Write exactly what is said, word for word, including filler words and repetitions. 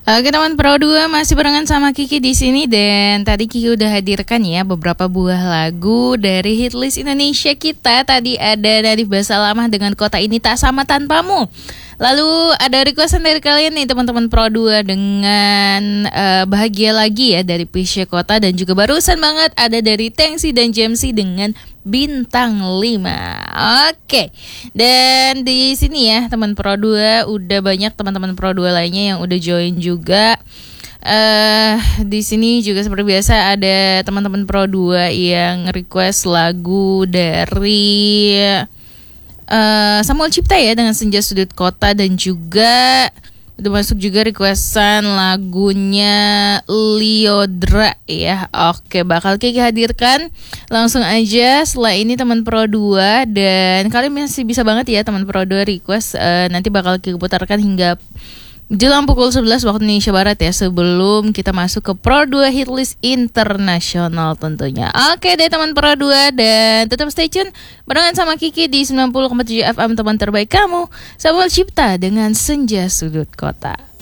Oke teman Pro dua masih barengan sama Kiki di sini dan tadi Kiki udah hadirkan ya beberapa buah lagu dari hitlist Indonesia kita. Tadi ada Nadif Basalamah dengan Kota Ini Tak Sama Tanpamu. Lalu ada requestan dari kalian nih teman-teman Pro dua dengan uh, Bahagia Lagi ya dari Pisce Kota, dan juga barusan banget ada dari Tengsi dan Jamsi dengan Bintang lima. Oke. Dan di sini ya teman Pro dua udah banyak teman-teman Pro dua lainnya yang udah join juga. Uh, di sini juga seperti biasa ada teman-teman Pro dua yang request lagu dari Uh, Samuel Cipta ya dengan Senja Sudut Kota, dan juga udah masuk juga requestan lagunya Liodra ya. Oke, bakal Kiki hadirkan langsung aja setelah ini teman Pro dua, dan kalian masih bisa banget ya teman Pro dua request, uh, nanti bakal Kiki putarkan hingga jelang pukul sebelas waktu Indonesia Barat ya, sebelum kita masuk ke Pro dua Hitlist Internasional tentunya. Oke deh teman Pro dua, dan tetap stay tune barengan sama Kiki di sembilan puluh koma tujuh F M, teman terbaik kamu, Samuel Cipta dengan Senja Sudut Kota.